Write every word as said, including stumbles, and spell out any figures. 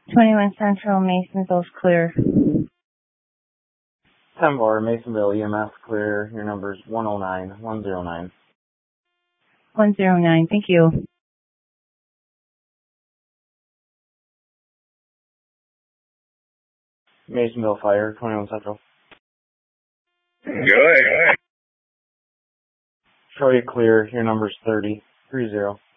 twenty-one Central, Masonville's clear. ten four, Masonville, E M S clear. Your number's one oh nine, one oh nine. one oh nine, thank you. Masonville Fire, twenty-one Central. Go ahead. Troy clear. Your number's thirty, three zero.